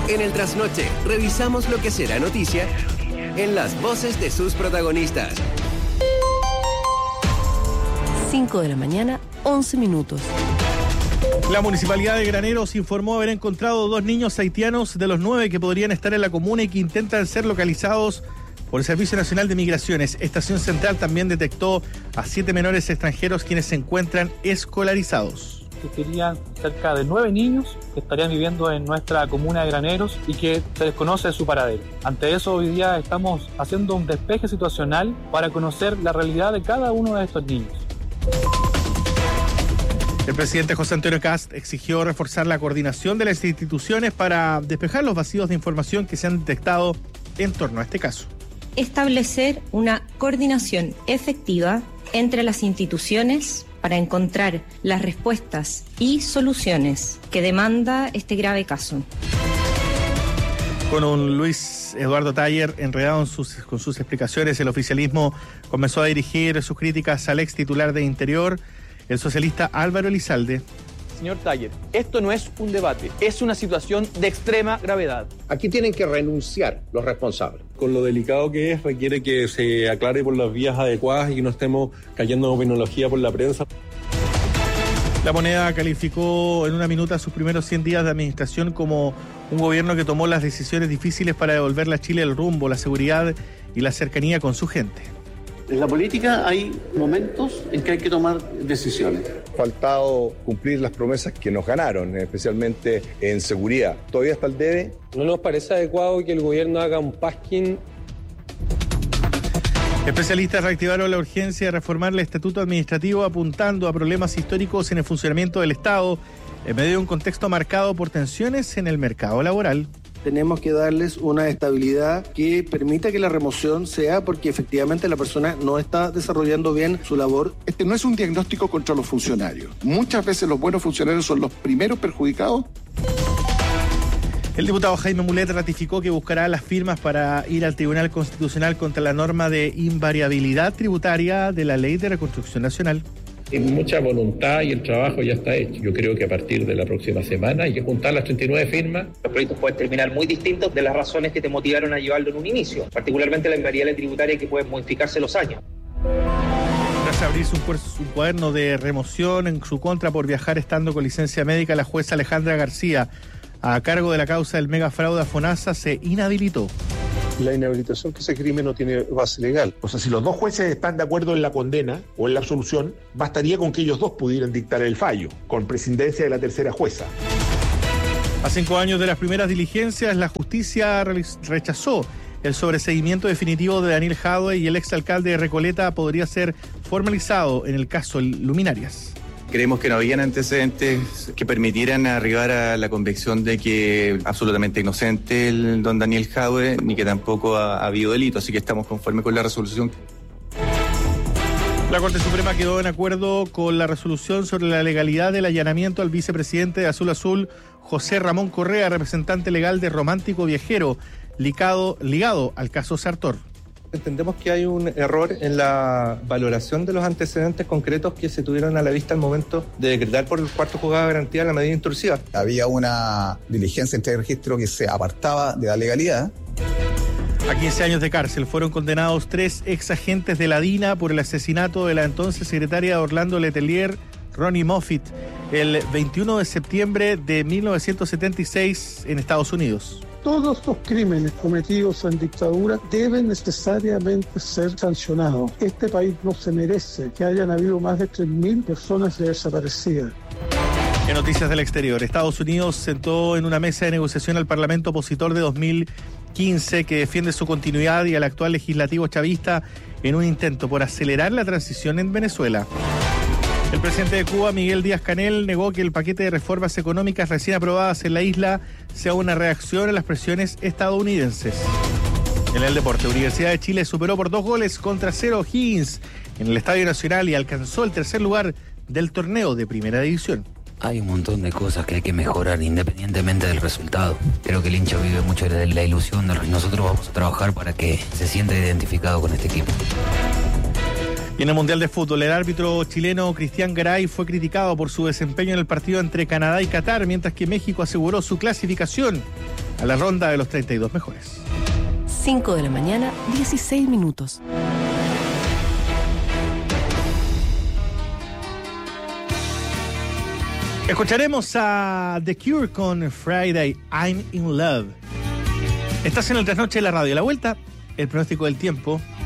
En el Trasnoche, revisamos lo que será noticia en las voces de sus protagonistas. 5 de la mañana, 11 minutos. La Municipalidad de Graneros informó haber encontrado 2 niños haitianos de los 9 que podrían estar en la comuna y que intentan ser localizados por el Servicio Nacional de Migraciones. Estación Central también detectó a 7 menores extranjeros quienes se encuentran escolarizados. Que serían cerca de 9 niños que estarían viviendo en nuestra comuna de Graneros y que se desconoce su paradero. Ante eso, hoy día estamos haciendo un despeje situacional para conocer la realidad de cada uno de estos niños. El presidente José Antonio Kast exigió reforzar la coordinación de las instituciones para despejar los vacíos de información que se han detectado en torno a este caso. Establecer una coordinación efectiva entre las instituciones para encontrar las respuestas y soluciones que demanda este grave caso. Con un Luis Eduardo Taller enredado con sus explicaciones, el oficialismo comenzó a dirigir sus críticas al ex titular de Interior, el socialista Álvaro Elizalde. Señor Taller, esto no es un debate, es una situación de extrema gravedad. Aquí tienen que renunciar los responsables. Con lo delicado que es, requiere que se aclare por las vías adecuadas y que no estemos cayendo en opiniología por la prensa. La Moneda calificó en una minuta sus primeros 100 días de administración como un gobierno que tomó las decisiones difíciles para devolverle a Chile el rumbo, la seguridad y la cercanía con su gente. En la política hay momentos en que hay que tomar decisiones. Faltado cumplir las promesas que nos ganaron, especialmente en seguridad. ¿Todavía está el debe? ¿No nos parece adecuado que el gobierno haga un pasquín? Especialistas reactivaron la urgencia de reformar el estatuto administrativo apuntando a problemas históricos en el funcionamiento del Estado en medio de un contexto marcado por tensiones en el mercado laboral. Tenemos que darles una estabilidad que permita que la remoción sea porque efectivamente la persona no está desarrollando bien su labor. Este no es un diagnóstico contra los funcionarios. Muchas veces los buenos funcionarios son los primeros perjudicados. El diputado Jaime Mulet ratificó que buscará las firmas para ir al Tribunal Constitucional contra la norma de invariabilidad tributaria de la Ley de Reconstrucción Nacional. Hay mucha voluntad y el trabajo ya está hecho. Yo creo que a partir de la próxima semana hay que juntar las 39 firmas. Los proyectos pueden terminar muy distintos de las razones que te motivaron a llevarlo en un inicio, particularmente la invariabilidad tributaria que puede modificarse los años. Tras abrirse un cuaderno de remoción en su contra por viajar estando con licencia médica, la jueza Alejandra García, a cargo de la causa del megafraude a FONASA, se inhabilitó. La inhabilitación que ese crimen no tiene base legal. O sea, si los dos jueces están de acuerdo en la condena o en la absolución, bastaría con que ellos dos pudieran dictar el fallo, con presidencia de la tercera jueza. A 5 años de las primeras diligencias, la justicia rechazó el sobreseimiento definitivo de Daniel Jadwe y el exalcalde de Recoleta podría ser formalizado en el caso Luminarias. Creemos que no habían antecedentes que permitieran arribar a la convicción de que absolutamente inocente el don Daniel Jadwe, ni que tampoco ha habido delito, así que estamos conformes con la resolución. La Corte Suprema quedó en acuerdo con la resolución sobre la legalidad del allanamiento al vicepresidente de Azul Azul, José Ramón Correa, representante legal de Romántico Viajero, ligado al caso Sartor. Entendemos que hay un error en la valoración de los antecedentes concretos que se tuvieron a la vista al momento de decretar por el cuarto juzgado de garantía la medida intrusiva. Había una diligencia entre el registro que se apartaba de la legalidad. A 15 años de cárcel fueron condenados 3 exagentes de la DINA por el asesinato de la entonces secretaria de Orlando Letelier, Ronnie Moffitt, el 21 de septiembre de 1976 en Estados Unidos. Todos estos crímenes cometidos en dictadura deben necesariamente ser sancionados. Este país no se merece que hayan habido más de 3.000 personas desaparecidas. En noticias del exterior, Estados Unidos sentó en una mesa de negociación al Parlamento opositor de 2015 que defiende su continuidad y al actual legislativo chavista en un intento por acelerar la transición en Venezuela. El presidente de Cuba, Miguel Díaz-Canel, negó que el paquete de reformas económicas recién aprobadas en la isla sea una reacción a las presiones estadounidenses. En el deporte, Universidad de Chile superó por 2 goles contra 0 Higgins en el Estadio Nacional y alcanzó el tercer lugar del torneo de Primera División. Hay un montón de cosas que hay que mejorar independientemente del resultado. Creo que el hincha vive mucho de la ilusión de nosotros vamos a trabajar para que se sienta identificado con este equipo. Y en el Mundial de Fútbol, el árbitro chileno Cristian Garay fue criticado por su desempeño en el partido entre Canadá y Qatar, mientras que México aseguró su clasificación a la ronda de los 32 mejores. 5 de la mañana, 16 minutos. Escucharemos a The Cure con Friday, I'm in Love. Estás en el Trasnoche de la Radio. A la vuelta, el pronóstico del tiempo